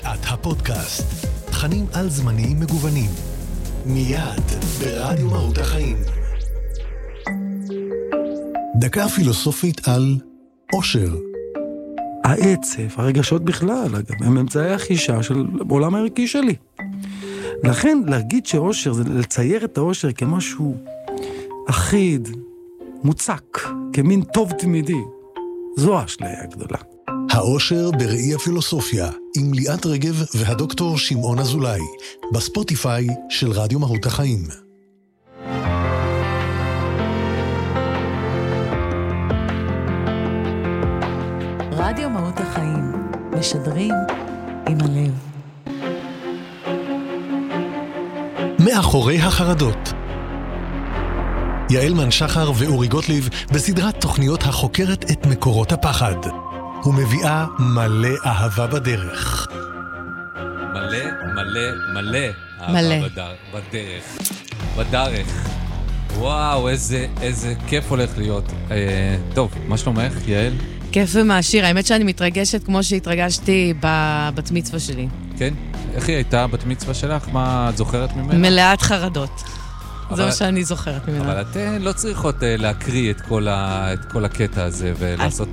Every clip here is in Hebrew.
שעת הפודקאסט. תכנים על זמנים מגוונים. מיד ברדיו מהות החיים. דקה פילוסופית על אושר. העצב, הרגשות בכלל, אגב, הם אמצעי החישה של עולם הערכי שלי. לכן להגיד שאושר זה לצייר את האושר כמשהו אחיד, מוצק, כמין טוב תמידי. זו האשליה הגדולה. האושר בראי הפילוסופיה, עם ליאת רגב והדוקטור שמעון אזולאי, בספוטיפיי של רדיו מהות החיים. רדיו מהות החיים, משדרים עם הלב. מאחורי החרדות. יעל מן שחר ואורי גוטליב בסדרת תוכניות החוקרת את מקורות הפחד. ומביאה מלא אהבה בדרך. מלא אהבה בדרך. וואו, איזה כיף הולך להיות. טוב, מה שלומך, יעל? כיף ומעשיר. האמת שאני מתרגשת כמו שהתרגשתי בבת מצווה שלי. כן? איך היא הייתה בת מצווה שלך? מה את זוכרת ממנה? מלאת חרדות. זה מה שאני זוכרת ממנה. אבל אתן לא צריכות להקריא את כל הקטע הזה ולעשות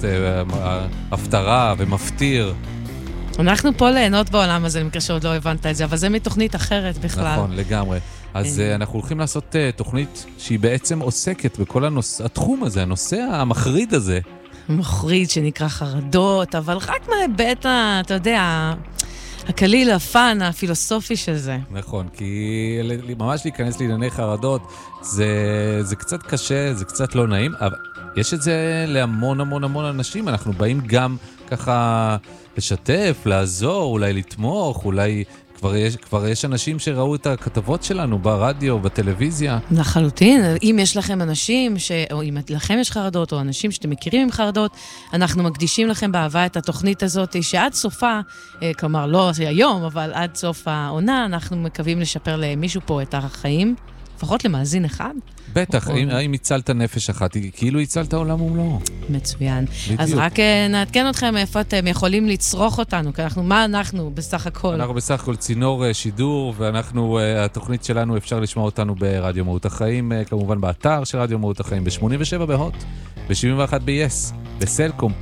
הפתרה ומפתיר. אנחנו פה ליהנות בעולם הזה, למקרה שעוד לא הבנת את זה, אבל זה מתוכנית אחרת בכלל. נכון, לגמרי. אז אנחנו הולכים לעשות תוכנית שהיא בעצם עוסקת בכל התחום הזה, הנושא המחריד הזה. מחריד שנקרא חרדות, אבל רק מהבית, אתה יודע, הקליל, הפן, הפילוסופי של זה. נכון, כי ממש להיכנס לענייני חרדות, זה קצת קשה, זה קצת לא נעים, אבל יש את זה להמון המון המון אנשים, אנחנו באים גם ככה לשתף, לעזור, אולי לתמוך, אולי כבר יש אנשים שראו את הכתבות שלנו ברדיו, בטלוויזיה. לחלוטין, אם יש לכם אנשים, או אם לכם יש חרדות, או אנשים שאתם מכירים עם חרדות, אנחנו מקדישים לכם באהבה את התוכנית הזאת, שעד סופה, כלומר לא היום, אבל עד סוף העונה, אנחנו מקווים לשפר למישהו פה את החיים, לפחות למאזין אחד. בטח, אם הצלת נפש אחת, כאילו הצלת עולם ומלואו. מצוין. אז רק נעדכן אתכם איפה אתם יכולים לצרוך אותנו, כי מה אנחנו בסך הכל? אנחנו בסך הכל צינור שידור, ואנחנו, התוכנית שלנו אפשר לשמוע אותנו ברדיו מהות החיים, כמובן באתר של רדיו מהות החיים, ב-87 בהוט, ב-71 ב-yes, בסלקום,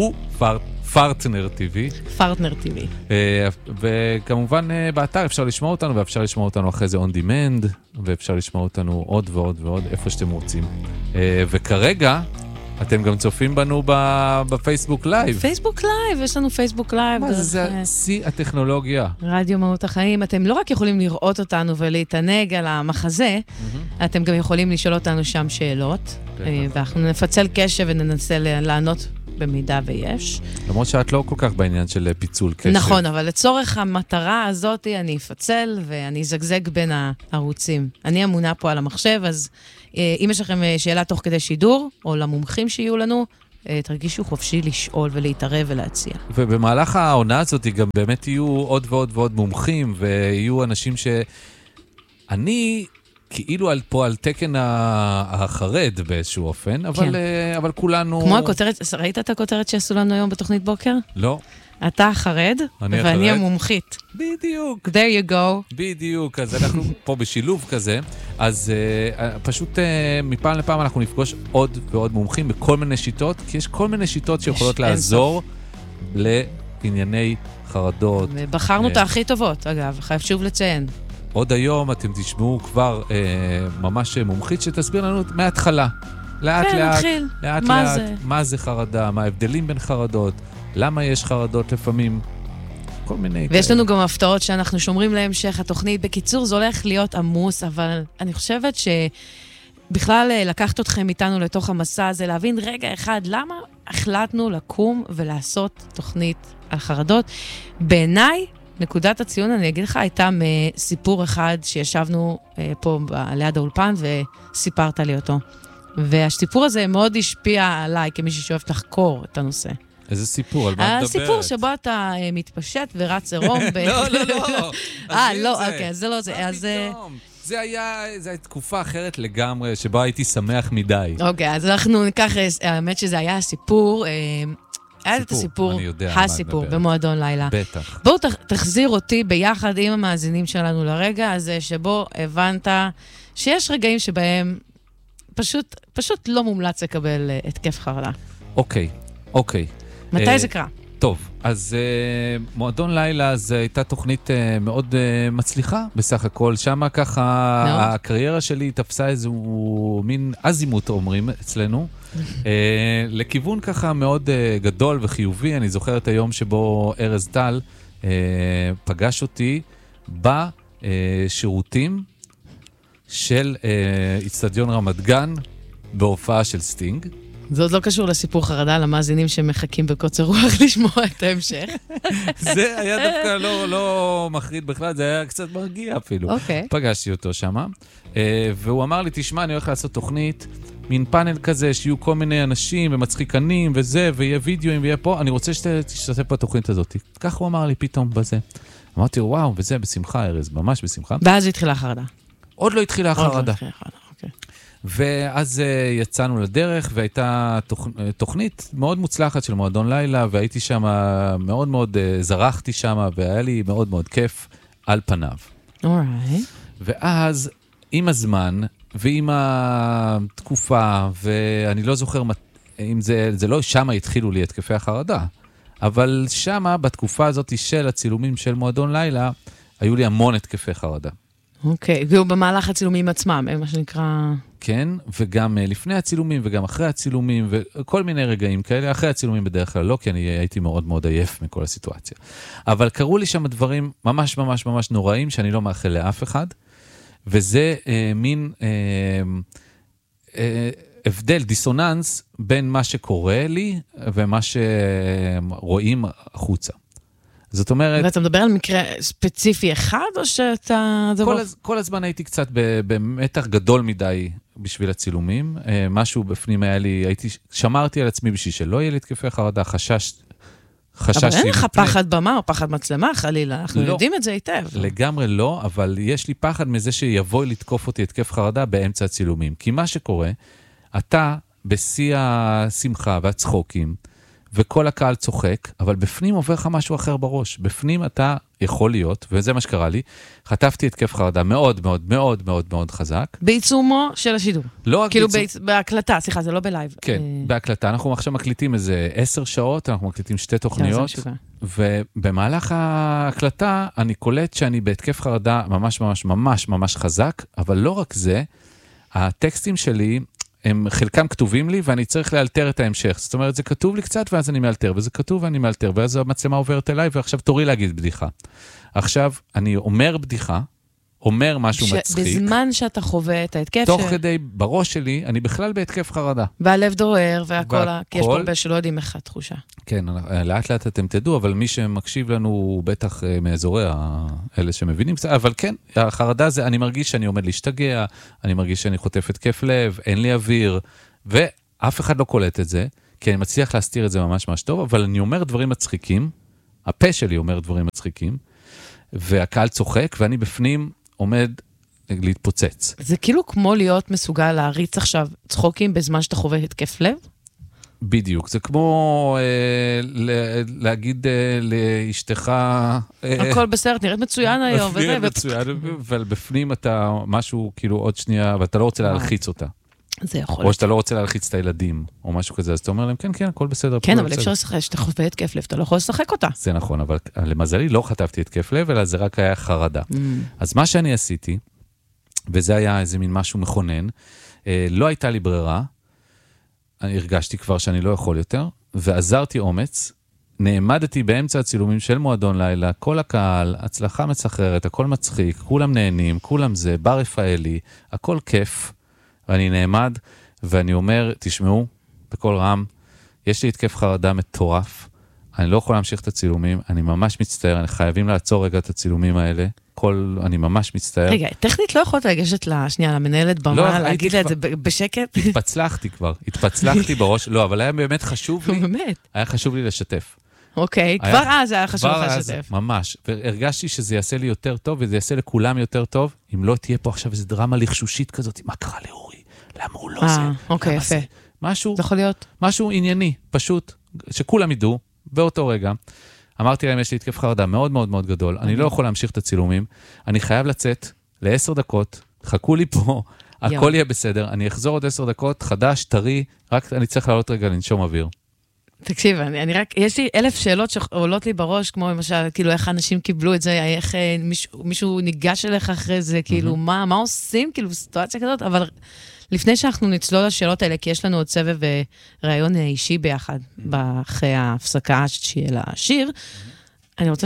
פרטנר TV. פרטנר TV. וכמובן באתר אפשר לשמוע אותנו, ואפשר לשמוע אותנו אחרי זה on demand, ואפשר לשמוע אותנו עוד ועוד ועוד איפה שאתם רוצים. וכרגע אתם גם צופים בנו בפייסבוק לייב. פייסבוק לייב, יש לנו פייסבוק לייב. מה זה שיא הטכנולוגיה? רדיו מהות החיים, אתם לא רק יכולים לראות אותנו ולהתענג על המחזה, אתם גם יכולים לשאול אותנו שם שאלות, ואנחנו נפצל קשב וננסה לענות במידה ויש. למרות שאת לא כל כך בעניין של פיצול קשב. נכון, אבל לצורך המטרה הזאת אני אפצל ואני אזגזג בין הערוצים. אני אמונה פה על המחשב, אז אם יש לכם שאלה תוך כדי שידור, או למומחים שיהיו לנו, תרגישו חופשי לשאול ולהתערב ולהציע. ובמהלך העונה הזאת גם באמת יהיו עוד ועוד ועוד מומחים, ויהיו אנשים שאני כאילו פה על תקן החרד באיזשהו אופן, אבל כולנו... כמו הכותרת, ראית את הכותרת שעשו לנו היום בתוכנית בוקר? לא. אתה החרד, ואני המומחית. בדיוק. There you go. בדיוק, אז אנחנו פה בשילוב כזה, אז פשוט מפעם לפעם אנחנו נפגוש עוד ועוד מומחים בכל מיני שיטות, כי יש כל מיני שיטות שיכולות לעזור לענייני חרדות. ובחרנו את הכי טובות, אגב, חייב שוב לציין. עוד היום אתם תשמעו כבר ממש מומחית שתסביר לנו מההתחלה. לאט לאט, מה זה חרדה, מה ההבדלים בין חרדות, למה יש חרדות לפעמים, כל מיני... ויש לנו גם הפתעות שאנחנו שומרים להמשך התוכנית. בקיצור, זה הולך להיות עמוס, אבל אני חושבת שבכלל לקחת אתכם איתנו לתוך המסע הזה, להבין רגע אחד, למה החלטנו לקום ולעשות תוכנית על חרדות. בעיניי, נקודת הציון, אני אגיד לך, הייתה מסיפור אחד שישבנו פה ליד האולפן וסיפרת לי אותו. והסיפור הזה מאוד השפיע עליי כמישהי שאוהבת לחקור את הנושא. איזה סיפור? על מה את מדברת? הסיפור שבו אתה מתפשט ורץ עירום לא. לא, אוקיי, זה לא זה. זה היה תקופה אחרת לגמרי, שבה הייתי שמח מדי. אוקיי, אז אנחנו ניקח, האמת שזה היה הסיפור היה את הסיפור, אני יודע על מה הסיפור, מדבר. במועדון לילה. בטח. בואו תחזיר אותי ביחד עם המאזינים שלנו לרגע הזה, שבו הבנת שיש רגעים שבהם פשוט לא מומלץ לקבל התקף חרדה. אוקיי. מתי זה קרה? טוב, אז מועדון לילה זו הייתה תוכנית מאוד מצליחה בסך הכל. שמה ככה הקריירה שלי תפסה איזו מין אזימות אומרים אצלנו, לכיוון ככה מאוד גדול וחיובי. אני זוכר את היום שבו ארז טל פגש אותי בשירותים של אצטדיון רמת גן בהופעה של סטינג. זה עוד לא קשור לסיפור חרדה, למאזינים שמחכים בקוצר רוח לשמוע את ההמשך. זה היה דווקא לא מחריד בכלל, זה היה קצת מרגיע אפילו. אוקיי. פגשתי אותו שמה, והוא אמר לי, תשמע, אני הולך לעשות תוכנית, מין פאנל כזה, שיהיו כל מיני אנשים ומצחיקנים וזה, ויהיה וידאוים ויהיה פה, אני רוצה שתשתתף בתוכנית הזאת. כך הוא אמר לי פתאום בזה. אמרתי, וואו, וזה בשמחה, ארז, ממש בשמחה. ואז התחילה החרדה. עוד לא התחילה החרדה. אוקיי. ואז יצאנו לדרך, והייתה תוכנית מאוד מוצלחת של מועדון לילה, והייתי שם מאוד מאוד, זרחתי שם, והיה לי מאוד מאוד כיף על פניו. אוקיי. ואז, עם הזמן, ועם התקופה, ואני לא זוכר אם זה לא שם התחילו לי התקפי החרדה, אבל שם, בתקופה הזאת של הצילומים של מועדון לילה, היו לי המון התקפי חרדה. אוקיי, והוא במהלך הצילומים עצמם, מה שנקרא... כן, וגם לפני הצילומים וגם אחרי הצילומים, וכל מיני רגעים כאלה. אחרי הצילומים בדרך כלל לא, כי אני הייתי מאוד מאוד עייף מכל הסיטואציה. אבל קראו לי שם דברים ממש ממש ממש נוראים, שאני לא מאחל לאף אחד, וזה מין הבדל, דיסוננס, בין מה שקורה לי ומה שרואים החוצה. זאת אומרת... ואתה מדבר על מקרה ספציפי אחד, או שאתה... כל הזמן הייתי קצת במתח גדול מדי בשביל הצילומים. משהו בפנים היה לי, שמרתי על עצמי בשביל שלא יהיה לי התקפי חרדה, חשש... אבל אין לך פחד במה או פחד מצלמה, חלילה. אנחנו יודעים את זה היטב. לגמרי לא, אבל יש לי פחד מזה שיבוא לתקוף אותי התקף חרדה באמצע הצילומים. כי מה שקורה, אתה בשיא השמחה והצחוקים, וכל הקהל צוחק, אבל בפנים עובר לך משהו אחר בראש. בפנים אתה יכול להיות, וזה מה שקרה לי, חטפתי התקף חרדה מאוד מאוד מאוד מאוד מאוד חזק. בעיצומו של השידור. לא רק כאילו בהקלטה, סליחה, זה לא בלייב. כן, בהקלטה. אנחנו עכשיו מקליטים איזה 10 שעות, אנחנו מקליטים 2 תוכניות, ובמהלך ההקלטה אני קולט שאני בהתקף חרדה ממש ממש ממש ממש חזק, אבל לא רק זה, הטקסטים שלי, הם חלקם כתובים לי, ואני צריך לאלתר את ההמשך. זאת אומרת, זה כתוב לי קצת, ואז אני מאלתר, וזה כתוב ואני מאלתר, ואז המצלמה עוברת אליי, ועכשיו תורי להגיד בדיחה. עכשיו, אני אומר בדיחה, אומר משהו מצחיק. בזמן שאתה חווה את ההתקף... תוך כדי, בראש שלי, אני בכלל בהתקף חרדה. והלב דוהר, והכל, כי יש פה הרבה שלא יודעים איך התחושה. כן, לאט לאט אתם תדעו, אבל מי שמקשיב לנו, הוא בטח מאזורי האלה שמבינים, אבל כן, החרדה זה, אני מרגיש שאני עומד להשתגע, אני מרגיש שאני חוטף התקף לב, אין לי אוויר, ואף אחד לא קולט את זה, כי אני מצליח להסתיר את זה ממש ממש טוב, אבל אני אומר דברים מצחיקים, הפה שלי אומר דברים מצחיקים, והקהל צוחק, ואני בפנים עומד להתפוצץ. זה כאילו כמו להיות מסוגל להריץ עכשיו צחוקים בזמן שאתה חווה התקף לב? בדיוק, זה כמו להגיד לאשתך... הכל בסרט, נראית מצוין היום. נראית מצוין, אבל בפנים אתה משהו כאילו עוד שנייה, ואתה לא רוצה להלחיץ אותה. זה יכול. או שאתה לא רוצה להלחיץ את הילדים, או משהו כזה, אז אתה אומר להם, כן, כן, הכל בסדר. כן, אבל אפשר לשחק, שאתה חווה התקף לב, אתה לא יכול לשחק אותה. זה נכון, אבל למזלי לא חטפתי התקף לב, אלא זה רק היה חרדה. אז מה שאני עשיתי, וזה היה איזה מין משהו מכונן, לא הייתה לי ברירה, אני הרגשתי כבר שאני לא יכול יותר, ועזרתי אומץ, נעמדתי באמצע הצילומים של מועדון לילה, כל הקהל, הצלחה מצחררת, הכל מצחיק, כולם נהנים, כולם זה, בר רפאלי, הכל כיף, ואני נעמד, ואני אומר, תשמעו, בכל רם, יש לי התקף חרדה מטורף, אני לא יכול להמשיך את הצילומים, אני ממש מצטער, אני חייבים לעצור רגע את הצילומים האלה, אני ממש מצטער. רגע, טכנית לא יכולת לגשת למנהלת במה, להגיד לה את זה בשקט? התפצלחתי בראש, לא, אבל היה באמת חשוב לי, באמת? היה חשוב לי לשתף. אוקיי, כבר אז היה חשוב לך לשתף. ממש, והרגשתי שזה יעשה לי יותר טוב, וזה יעשה לכולם יותר טוב, אם לא תהיה פה עכשיו איזו דרמה לחשושית כזאת, מה קרה לאורי? למה הוא לא זה? אוקיי, יפה. משהו, זה יכול להיות. משהו ענייני, פשוט, שכולם ידעו, באותו רגע, אמרתי להם, יש לי התקף חרדה מאוד מאוד מאוד גדול, אני לא יכול להמשיך את הצילומים, אני חייב לצאת ל10 דקות, חכו לי פה, הכל יהיה בסדר, אני אחזור עוד 10 דקות, חדש, טרי, רק אני צריך לעלות רגע לנשום אוויר. תקשיב, אני רק, יש לי 1000 שאלות שעולות לי בראש, כמו למשל, כאילו, איך אנשים קיבלו את זה, איך מישהו ניגש אליך אחרי זה, כאילו, מה עושים, כאילו, בסיטואציה כזאת, אבל לפני שאנחנו נצלול לשאלות האלה, כי יש לנו עוד סבב רעיון אישי ביחד, אחרי ההפסקה של השיר, אני רוצה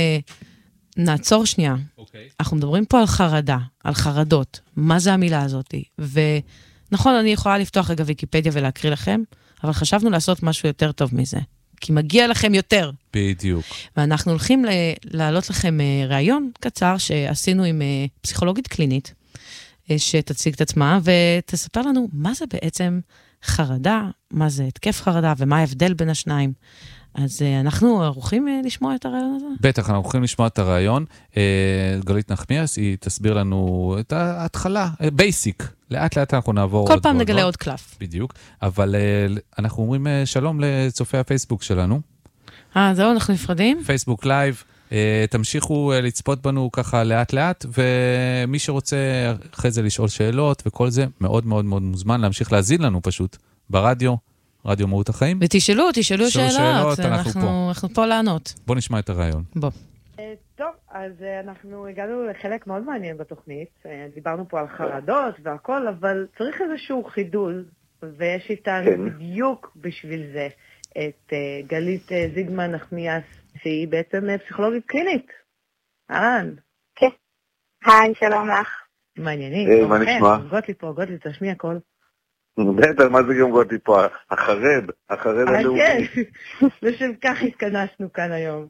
שנעצור שנייה. אנחנו מדברים פה על חרדה, על חרדות, מה זה המילה הזאת? ונכון, אני יכולה לפתוח רגע ויקיפדיה ולהקריא לכם, אבל חשבנו לעשות משהו יותר טוב מזה, כי מגיע לכם יותר. בדיוק. ואנחנו הולכים להעלות לכם רעיון קצר שעשינו עם פסיכולוגית קלינית, שתציג את עצמה ותספר לנו מה זה בעצם חרדה, מה זה התקף חרדה ומה ההבדל בין השניים. אז אנחנו ערוכים לשמוע את הרעיון הזה? בטח, אנחנו ערוכים לשמוע את הרעיון. גלית נחמיאס, היא תסביר לנו את ההתחלה, בייסיק. לאט לאט אנחנו נעבור... כל פעם נגלה עוד קלף. בדיוק. אבל אנחנו אומרים שלום לצופי הפייסבוק שלנו. זהו, אנחנו נפרדים? פייסבוק לייב. תמשיכו לצפות בנו ככה לאט לאט, ומי שרוצה אחרי זה לשאול שאלות וכל זה, מאוד מאוד מאוד מוזמן להמשיך להזין לנו פשוט ברדיו. רדיו מהות החיים. ותשאלו שאלות, אנחנו פה לענות. בוא נשמע את הרעיון. בוא. טוב, אז אנחנו הגענו לחלק מאוד מעניין בתוכנית. דיברנו פה על חרדות והכל, אבל צריך איזשהו חידול, ויש איתנו בדיוק בשביל זה את גלית זיגמן נחמיאס, שהיא בעצם פסיכולוגית קלינית. אהלן. כן. היי, שלום לך. מעניינים. מה נשמע? גוטליב פה, גוטליב, תשמיע הכל. בטח, מה זה גם גוטליב פה? החרד הלאומי. כן, לשם כך התכנסנו כאן היום.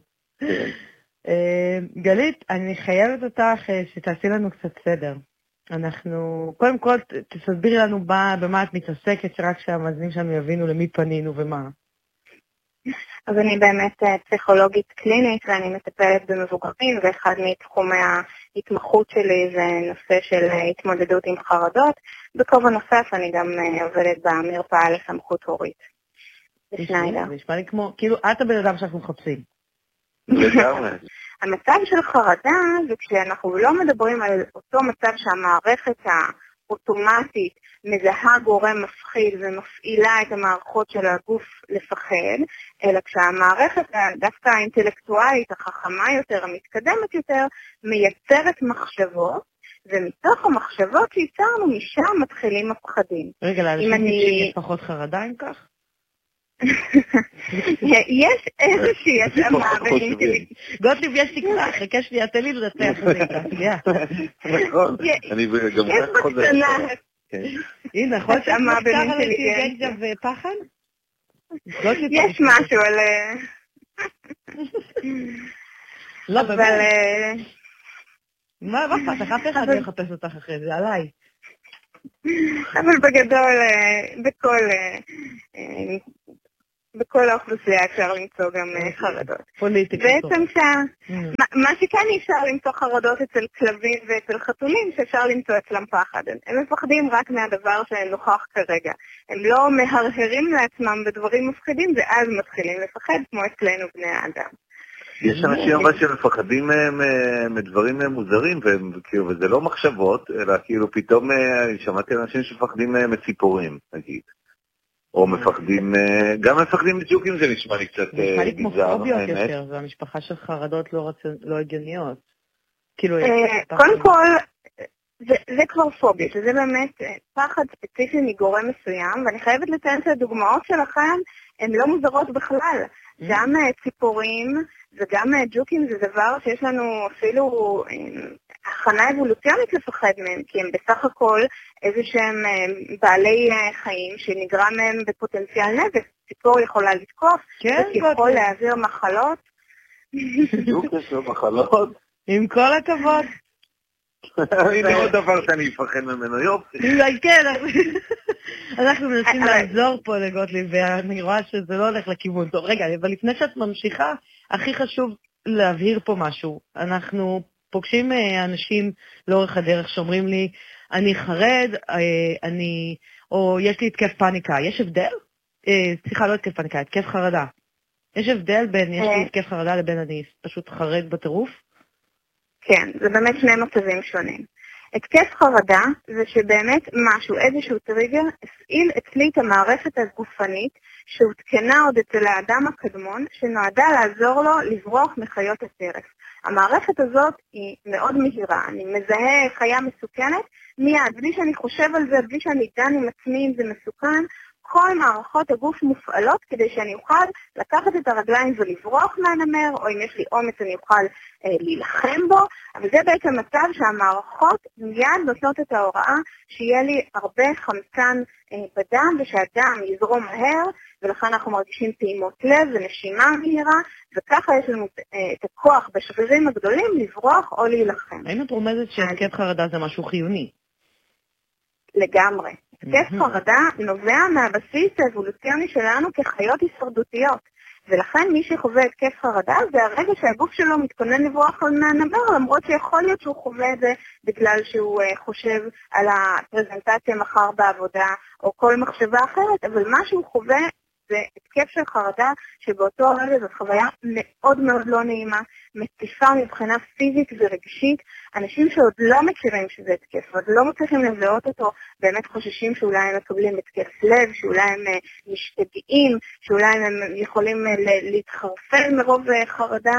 גלית, אני חייבת אותך שתעשי לנו קצת סדר. אנחנו, קודם כל, תסבירי לנו במה את מתעסקת, שרק שהמאזינים שלנו יבינו למי פנינו ומה. אז אני באמת פסיכולוגית קלינית, ואני מטפלת במבוגרים, ואחד מתחומי ההתמחות שלי זה נושא של התמודדות עם חרדות. בכובע נוסף אני גם עובדת במרפאה לסמכות הורית. נשמע לי כמו, כאילו, את הבן אדם שאנחנו מחפשים. המצב של חרדה זה כשאנחנו לא מדברים על אותו מצב שהמערכת האוטומטית מזהה גורם מפחיד ומפעילה את המערכות של הגוף לפחד, אלא כשהמערכת דווקא האינטלקטואלית, החכמה יותר, המתקדמת יותר, מייצרת מחשבות, ומתוך המחשבות שיצרנו משם מתחילים הפחדים. רגע, לאנשים יש פחות חרדה אם כך? יש איזושהי התאמה באינטליגנציה. גוטליב, יש תקווה, חכה שנייה, תן לי לנצח את זה איתה, שנייה. נכון, אני גם יש בקטנה. הנה, יכול להיות מחקר על אינטליגנציה ופחד? יש משהו על... לא, באמת. מה אכפת לך? אף אחד לא יחפש אותך אחרי זה, עליי. אבל בגדול, בכל האוכלוסייה אפשר למצוא גם חרדות. בעצם מה שכאן אי אפשר למצוא חרדות אצל כלבים ואצל חתולים, שאפשר למצוא אצלם פחד. הם מפחדים רק מהדבר שנוכח כרגע. הם לא מהרהרים לעצמם בדברים מפחידים, ואז מתחילים לפחד, כמו אצלנו בני האדם. יש אנשים אבל שמפחדים מדברים מוזרים, וזה לא מחשבות, אלא כאילו פתאום שמעתי אנשים שמפחדים מציפורים, נגיד. או מפחדים, גם מפחדים מג'וקים, זה נשמע לי קצת נשמע לי כמו פוביות יותר, והמשפחה של חרדות לא הגיוניות. קודם כל, זה כבר פוביות, שזה באמת פחד ספציפי מגורם מסוים, ואני חייבת לציין שהדוגמאות שלכם הן לא מוזרות בכלל. גם ציפורים וגם ג'וקים זה דבר שיש לנו אפילו הכנה אבולוציונית לפחד מהם, כי הם בסך הכל איזה שהם בעלי חיים שנגרם מהם בפוטנציאל נזק. ציפור יכולה לתקוף, יכול להעביר מחלות. ג'וק יש לו מחלות? עם כל הכבוד. הנה עוד דבר שאני אפחד ממנו, יופי. כן, אנחנו מנסים לעזור פה לגוטליב, ואני רואה שזה לא הולך לכיוון טוב. רגע, אבל לפני שאת ממשיכה, הכי חשוב להבהיר פה משהו. אנחנו פוגשים אנשים לאורך הדרך שאומרים לי, אני חרד, או יש לי התקף פאניקה. יש הבדל? סליחה, לא התקף פאניקה, התקף חרדה. יש הבדל בין יש לי התקף חרדה לבין אני פשוט חרד בטירוף? כן, זה באמת שני מצבים שונים. התקף חרדה זה שבאמת משהו, איזשהו טריגר, הפעיל אצלי את המערכת הגופנית שהותקנה עוד אצל האדם הקדמון, שנועדה לעזור לו לברוח מחיות הטרף. המערכת הזאת היא מאוד מהירה, אני מזהה חיה מסוכנת, מיד, בלי שאני חושב על זה, בלי שאני דן עם עצמי אם זה מסוכן, כל מערכות הגוף מופעלות כדי שאני אוכל לקחת את הרגליים ולברוח מהנמר, או אם יש לי אומץ אני אוכל להילחם בו, אבל זה בעצם מצב שהמערכות מיד נותנות את ההוראה שיהיה לי הרבה חמצן בדם ושהדם יזרום מהר, ולכן אנחנו מרגישים פעימות לב ונשימה מהירה, וככה יש לנו את הכוח בשרירים הגדולים לברוח או להילחם. האם את רומזת שהתקף חרדה זה משהו חיוני? לגמרי. התקף חרדה נובע מהבסיס האבולוציוני שלנו כחיות הישרדותיות, ולכן מי שחווה התקף חרדה זה הרגע שהגוף שלו מתכונן לברוח מהנמר, למרות שיכול להיות שהוא חווה את זה בגלל שהוא חושב על הפרזנטציה מחר בעבודה או כל מחשבה אחרת, אבל מה שהוא חווה זה התקף של חרדה שבאותו הרגע זאת חוויה מאוד מאוד לא נעימה, מציפה מבחינה פיזית ורגשית. אנשים שעוד לא מכירים שזה התקף, ועוד לא מצליחים לזהות אותו, באמת חוששים שאולי הם מקבלים התקף לב, שאולי הם משתגעים, שאולי הם יכולים להתחרפל מרוב חרדה.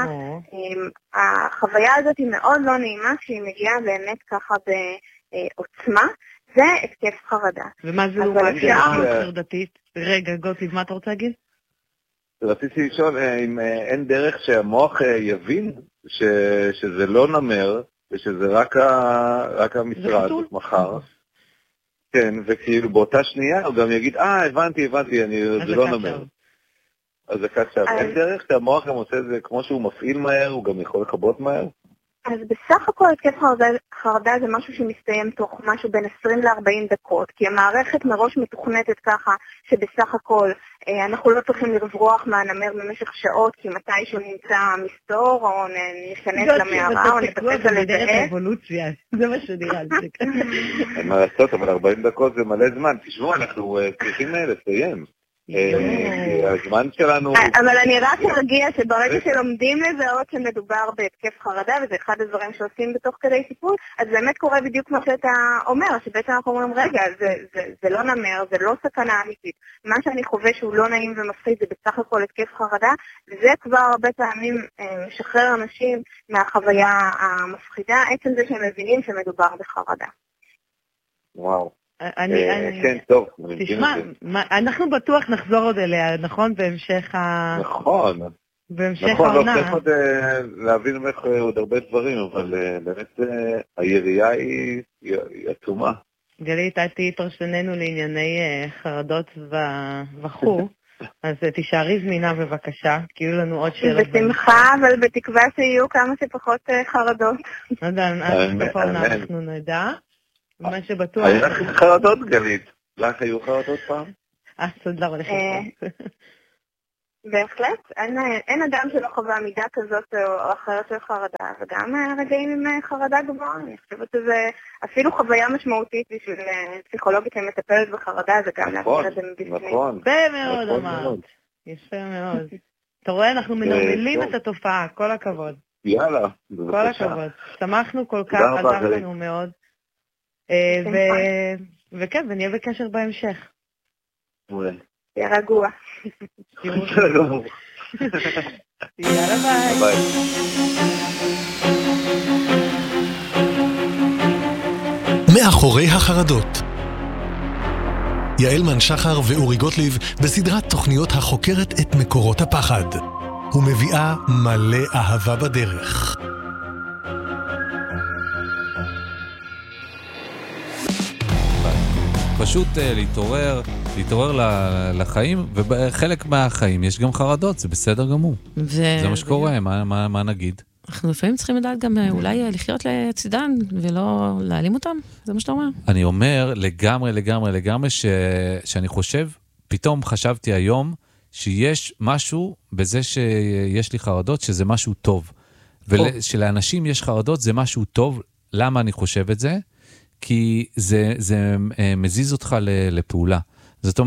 החוויה הזאת היא מאוד לא נעימה, כשהיא מגיעה באמת ככה בעוצמה, זה התקף חרדה. ומה זה לעומת חרדתית? רגע, גוטליב, מה אתה רוצה להגיד? רציתי לשאול אם אין דרך שהמוח יבין שזה לא נמר, ושזה רק המשרד מחר. כן, וכאילו באותה שנייה הוא גם יגיד, הבנתי, זה לא נמר. אז זה קצר. אין דרך שהמוח גם עושה את זה כמו שהוא מפעיל מהר, הוא גם יכול לחבות מהר? אז בסך הכל התקף חרדה זה משהו שמסתיים תוך משהו בין 20 ל-40 דקות, כי המערכת מראש מתוכנתת ככה שבסך הכל אנחנו לא צריכים לברוח מהנמר במשך שעות, כי מתישהו נמצא מסתור או ניכנס למערה או נתפס על איזה אבולוציה, זה מה שנראה לי. אין מה לעשות, אבל 40 דקות זה מלא זמן. תשמעו, אנחנו צריכים לסיים. הזמן שלנו... אבל אני רק ארגיע שברגע שלומדים לזהות שמדובר בהתקף חרדה, וזה אחד הדברים שעושים בתוך כדי טיפול, אז באמת קורה בדיוק מה שאתה אומר, שבעצם אנחנו אומרים, רגע, זה לא נמר, זה לא סכנה אמיתית. מה שאני חווה שהוא לא נעים ומפחיד זה בסך הכל התקף חרדה, וזה כבר הרבה פעמים משחרר אנשים מהחוויה המפחידה, עצם זה שהם מבינים שמדובר בחרדה. וואו. כן, טוב. תשמע, אנחנו בטוח נחזור עוד אליה, נכון? בהמשך נכון. בהמשך העונה. נכון, לא צריך להבין ממך עוד הרבה דברים, אבל באמת היריעה היא עצומה. גלית, את תהיי פרשננו לענייני חרדות וכו', אז תישארי זמינה בבקשה, כי יהיו לנו עוד שאלות. בשמחה, אבל בתקווה שיהיו כמה שפחות חרדות. לא יודע, אנחנו נדע. מה שבטוח... היה לך חרדות, גלית? לך היו חרדות פעם? תודה רבה לך. בהחלט, אין אדם שלא חווה מידה כזאת או אחרת של חרדה, וגם רגעים עם חרדה גבוהה. אני חושבת שזה אפילו חוויה משמעותית בשביל פסיכולוגית שמטפלת בחרדה, זה גם להכיר את זה מבפנים. נכון. יפה מאוד אמרת. יפה מאוד. אתה רואה, אנחנו מנרמלים את התופעה, כל הכבוד. יאללה, כל הכבוד. שמחנו כל כך, עזר לנו מאוד. וכן, ונהיה בקשר בהמשך. תהיה רגוע. יאללה ביי. מאחורי החרדות. יעל שחר ואורי גוטליב בסדרת תוכניות החוקרת את מקורות הפחד ומביאה מלא אהבה בדרך. פשוט להתעורר לחיים, ובחלק מהחיים יש גם חרדות, זה בסדר גמור. זה מה שקורה, מה נגיד? אנחנו לפעמים צריכים לדעת גם אולי לחיות לצידן, ולא להעלים אותם, זה מה שאתה אומר? אני אומר לגמרי שאני חושב, פתאום חשבתי היום, שיש משהו בזה שיש לי חרדות, שזה משהו טוב. ושלאנשים יש חרדות, זה משהו טוב. למה אני חושב את זה? כי זה מזיז אותך לפעולה. זאת אומרת,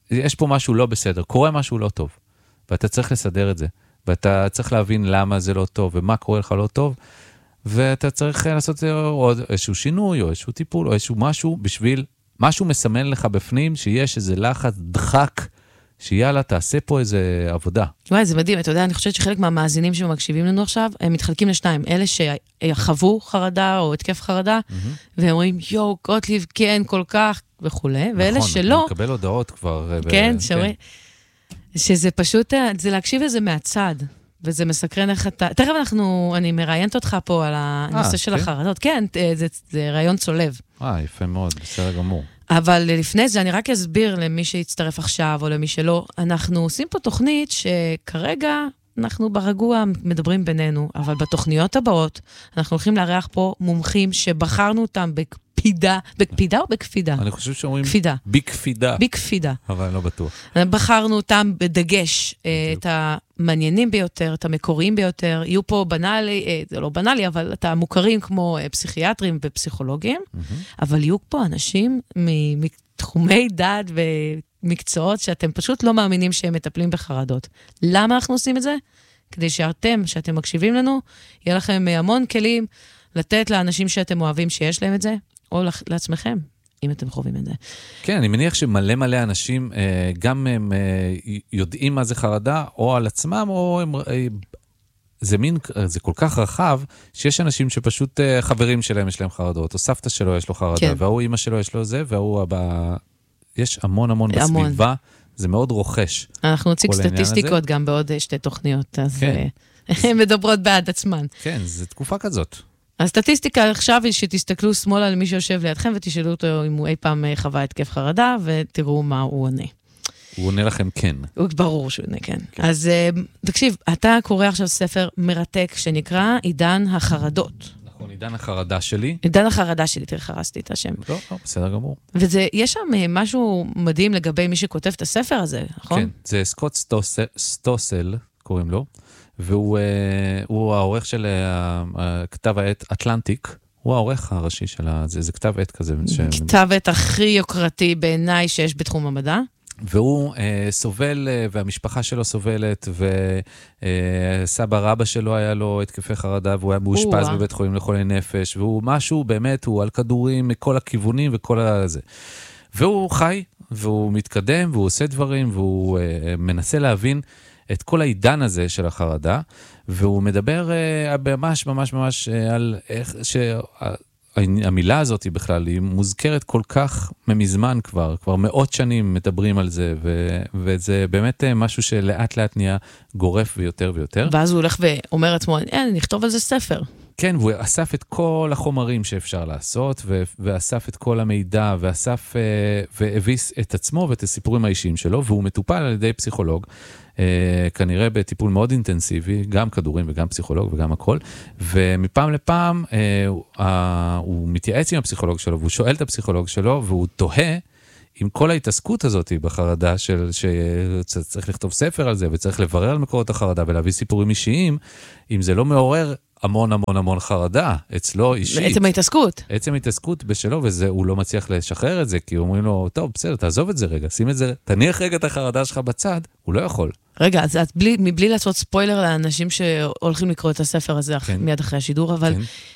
יש פה משהו לא בסדר, קורה משהו לא טוב, ואתה צריך לסדר את זה, ואתה צריך להבין למה זה לא טוב, ומה קורה לך לא טוב, ואתה צריך לעשות עוד איזשהו שינוי, או איזשהו טיפול, או איזשהו משהו, בשביל, משהו מסמן לך בפנים, שיש איזה לחץ דחק, שיאללה, תעשה פה איזה עבודה. וואי, זה מדהים, אתה יודע, אני חושבת שחלק מהמאזינים שמקשיבים לנו עכשיו, הם מתחלקים לשניים, אלה שחוו חרדה או התקף חרדה, והם אומרים, יו, גוטליב, כן, כל כך, וכו', ואלה שלא... נכון, מקבל הודעות כבר. כן, שאומרים, שזה פשוט, זה להקשיב לזה מהצד, וזה מסקרן איך אתה... תכף אני מראיינת אותך פה על הנושא של החרדות. כן, זה רעיון צולב. יפה מאוד, בסדר גמור. אבל לפני זה אני רק אסביר למי שיצטרף עכשיו או למי שלא, אנחנו עושים פה תוכנית שכרגע אנחנו ברגוע מדברים בינינו, אבל בתוכניות הבאות אנחנו הולכים לארח פה מומחים שבחרנו אותם בקפידה או בקפידה? אני חושב שאומרים קפידה. בקפידה. בקפידה. אבל לא בטוח. בחרנו אותם בדגש, את המעניינים ביותר, את המקוריים ביותר. יהיו פה בנאלי, זה לא בנאלי, אבל את המוכרים כמו פסיכיאטרים ופסיכולוגים, אבל יהיו פה אנשים מתחומי דעת ומקצועות שאתם פשוט לא מאמינים שהם מטפלים בחרדות. למה אנחנו עושים את זה? כדי שאתם מקשיבים לנו, יהיה לכם המון כלים לתת לאנשים שאתם אוהבים שיש להם את זה, או לעצמכם, אם אתם חווים את זה. כן, אני מניח שמלא מלא אנשים, גם הם יודעים מה זה חרדה, או על עצמם, או הם... זה כל כך רחב, שיש אנשים שפשוט חברים שלהם יש להם חרדות, או סבתא שלו יש לו חרדה, כן. והוא אמא שלו יש לו זה, והוא הבא... יש המון בסביבה, זה מאוד רוכש. אנחנו נציג סטטיסטיקות גם בעוד שתי תוכניות, אז הן מדברות בעד עצמן. כן, זו תקופה כזאת. הסטטיסטיקה עכשיו היא שתסתכלו שמאלה למי שיושב לידכם, ותשאלו אותו אם הוא אי פעם חווה התקף חרדה, ותראו מה הוא עונה. הוא עונה לכם כן. ברור שהוא עונה כן. אז תקשיב, אתה קורא עכשיו ספר מרתק שנקרא עידן החרדות. נכון, עידן החרדה שלי. עידן החרדה שלי, תראה, חרסתי את השם. לא, בסדר גמור. ויש שם משהו מדהים לגבי מי שכותב את הספר הזה, נכון? כן, זה סקוט סטוסל, קוראים לו, והוא העורך של כתב העת אטלנטיק, הוא העורך הראשי של זה כתב עת כזה. כתב עת הכי יוקרתי בעיניי שיש בתחום המדע. והוא סובל, והמשפחה שלו סובלת, וסבא רבא שלו היה לו התקפי חרדה, והוא היה מאושפז בבית חולים לחולי נפש, והוא משהו באמת, הוא על כדורים מכל הכיוונים וכל הזה. והוא חי, והוא מתקדם, והוא עושה דברים, והוא מנסה להבין את כל העידן הזה של החרדה, והוא מדבר ממש על איך המילה הזאת היא בכלל, היא מוזכרת כל כך ממזמן כבר מאות שנים מדברים על זה, וזה באמת משהו שלאט לאט נהיה גורף ויותר ויותר. ואז הוא הולך ואומר עצמו, נכתוב על זה ספר. כן, והוא אסף את כל החומרים שאפשר לעשות, ואסף את כל המידע, ואסף והביס את עצמו ואת הסיפורים האישיים שלו, והוא מטופל על ידי פסיכולוג, כנראה בטיפול מאוד אינטנסיבי, גם כדורים וגם פסיכולוג וגם הכל, ומפעם לפעם הוא מתייעץ עם הפסיכולוג שלו, והוא שואל את הפסיכולוג שלו, והוא תוהה עם כל ההתעסקות הזאת בחרדה, שצריך לכתוב ספר על זה, וצריך לברר על מקורות החרדה, ולהביא סיפורים אישיים, אם זה לא מעורר המון חרדה, אצלו אישית. עצם ההתעסקות בשלו, והוא לא מצליח לשחרר את זה, כי אומרים לו, טוב, בסדר, תעזוב את זה רגע, שים את זה, תניח רגע את החרדה שלך בצד, הוא לא יכול. רגע, אז מבלי לעשות ספוילר לאנשים שהולכים לקרוא את הספר הזה מיד אחרי השידור, אבל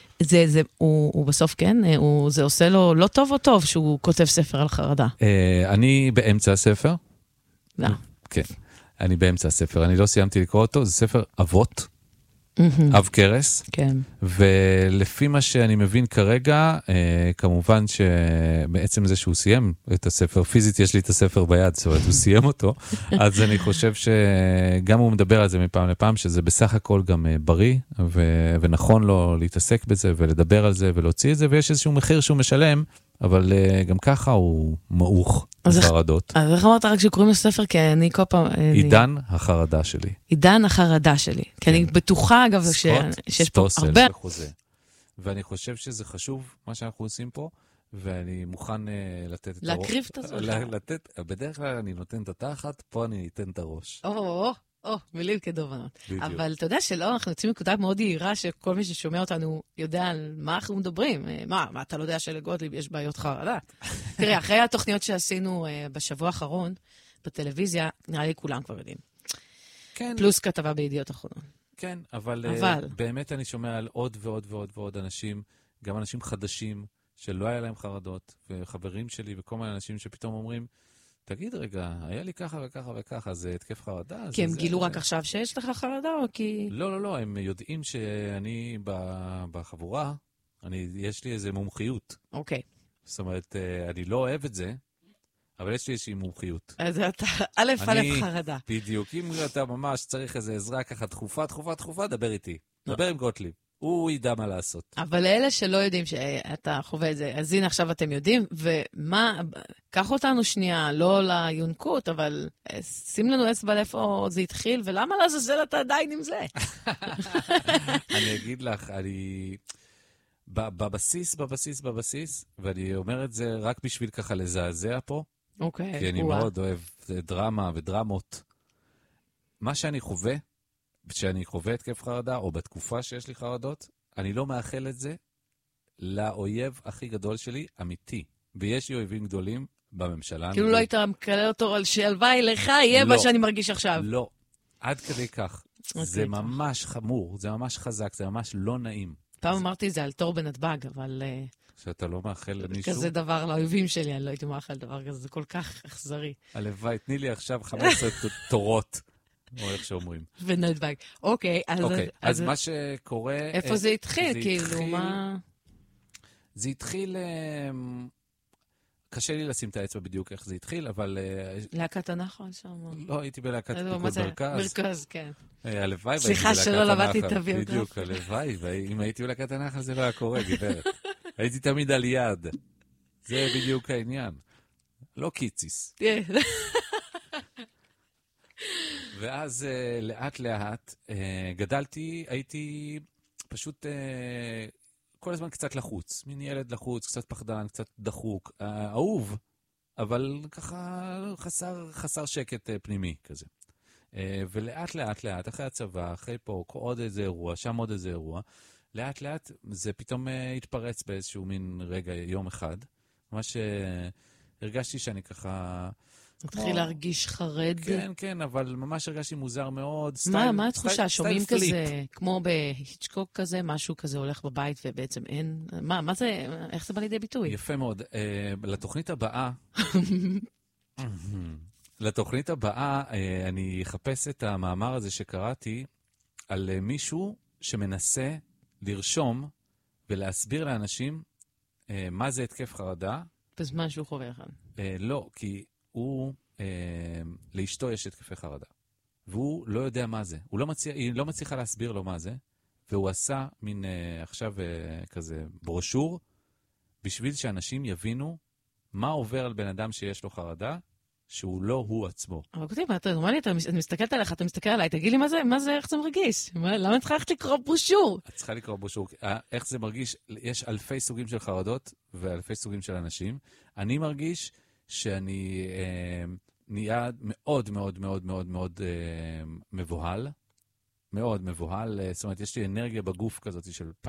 הוא בסוף כן, זה עושה לו לא טוב או טוב שהוא כותב ספר על חרדה? אני באמצע הספר. כן, אני באמצע הספר, אני לא סיימתי לקרוא אותו, זה ספר אבות. אב קרס, כן. ולפי מה שאני מבין כרגע, כמובן שבעצם זה שהוא סיים את הספר, פיזית יש לי את הספר ביד, זאת אומרת, הוא סיים אותו, אז אני חושב שגם הוא מדבר על זה מפעם לפעם, שזה בסך הכל גם בריא, ונכון לו להתעסק בזה, ולדבר על זה, ולהוציא את זה, ויש איזשהו מחיר שהוא משלם, אבל גם ככה הוא מעוך בחרדות. אז איך אמרת רק שקוראים לספר? כי אני כל פעם... עידן החרדה שלי. עידן החרדה שלי. כי אני בטוחה, אגב, שיש פה הרבה... ואני חושב שזה חשוב, מה שאנחנו עושים פה, ואני מוכן לתת את הראש. להקריב את הזמן. בדרך כלל אני נותן את התחת, פה אני אתן את הראש. מילים כדובנות. אבל אתה יודע שלא, אנחנו יוצאים נקודה מאוד יעירה שכל מי ששומע אותנו יודע על מה אנחנו מדברים. מה אתה לא יודע שלגוטליב יש בעיות חרדה? תראה, אחרי התוכניות שעשינו בשבוע האחרון, בטלוויזיה, נראה לי כולם כבר יודעים. כן. פלוס כתבה בידיעות אחרונות. כן, אבל באמת אני שומע על עוד ועוד ועוד ועוד אנשים, גם אנשים חדשים, שלא היה להם חרדות, וחברים שלי וכל מיני אנשים שפתאום אומרים, תגיד רגע, היה לי ככה וככה וככה, זה התקף חרדה? כי הם גילו רק עכשיו שיש לך חרדה, או כי... לא, הם יודעים שאני בחבורה, יש לי איזו מומחיות. אוקיי. זאת אומרת, אני לא אוהב את זה, אבל יש לי איזושהי מומחיות. אז אתה א' חרדה. בדיוק, אם אתה ממש צריך איזו עזרה ככה דחופה, דבר איתי. דבר עם גוטליב. הוא ידע מה לעשות. אבל לאלה שלא יודעים שאתה חווה את זה, אז הנה עכשיו אתם יודעים, ומה, קח אותנו שנייה, לא ליונקות, אבל שים לנו אצבע איפה זה התחיל, ולמה לעזאזל אתה עדיין עם זה? אני אגיד לך, בבסיס, ואני אומר את זה רק בשביל ככה לזעזע פה, אוקיי. כי אני מאוד אוהב דרמה ודרמות. מה שאני חווה, כשאני חווה התקף חרדה, או בתקופה שיש לי חרדות, אני לא מאחל את זה לאויב הכי גדול שלי, אמיתי. ויש לי אויבים גדולים בממשלה. כאילו לא היית מקלל אותו על שהלוואי לך, יהיה מה שאני מרגיש עכשיו. לא, עד כדי כך. זה ממש חמור, זה ממש חזק, זה ממש לא נעים. פעם אמרתי את זה על תור בנתב"ג, אבל... שאתה לא מאחל למישהו? כזה דבר לאויבים שלי, אני לא הייתי מאחל דבר כזה, זה כל כך אכזרי. הלוואי, תני לי עכשיו 15 תורות. או איך שאומרים. ונתב"ג. אוקיי, אז מה שקורה... איפה זה התחיל? כאילו, מה... זה התחיל... קשה לי לשים את האצבע בדיוק איך זה התחיל, אבל... להקת הנחל שם. לא, הייתי בלהקת פיקוד מרכז. מרכז, כן. הלוואי. סליחה שלא למדתי את הביוגרפיה. בדיוק, הלוואי. אם הייתי בלהקת הנחל זה לא היה קורה, גברת. הייתי תמיד על יד. זה בדיוק העניין. לא קיציס. ואז לאט לאט גדלתי, הייתי פשוט כל הזמן קצת לחוץ, מין ילד לחוץ, קצת פחדן, קצת דחוק, אהוב, אבל ככה חסר שקט פנימי כזה. ולאט לאט, אחרי הצבא, אחרי פה עוד איזה אירוע, שם עוד איזה אירוע, לאט לאט זה פתאום התפרץ באיזשהו מין רגע, יום אחד. ממש הרגשתי שאני ככה... התחיל להרגיש חרד. כן, אבל ממש הרגשתי מוזר מאוד. מה התחושה? שומעים כזה, כמו בהיצ'קוק כזה, משהו כזה הולך בבית ובעצם אין... מה זה, איך זה בא לידי ביטוי? יפה מאוד. לתוכנית הבאה, אני אחפש את המאמר הזה שקראתי על מישהו שמנסה לרשום ולהסביר לאנשים מה זה התקף חרדה. בזמן שהוא חווה אחד. לא, כי הוא, לאשתו יש התקפי חרדה. והוא לא יודע מה זה. היא לא מצליחה להסביר לו מה זה, והוא עשה מין עכשיו כזה ברושור, בשביל שאנשים יבינו מה עובר על בן אדם שיש לו חרדה, שהוא לא הוא עצמו. אבל כותב, אתה נורמלי, אני מסתכלת עליך, אתה מסתכל עליי, תגיד לי מה זה, איך זה מרגיש? למה את צריכה ללכת לקרוא ברושור? את צריכה לקרוא ברושור. איך זה מרגיש? יש אלפי סוגים של חרדות, ואלפי סוגים של אנשים. אני מרגיש שאני נהיה מאוד מאוד מאוד מאוד מאוד מבוהל. מאוד מבוהל. זאת אומרת, יש לי אנרגיה בגוף כזאת של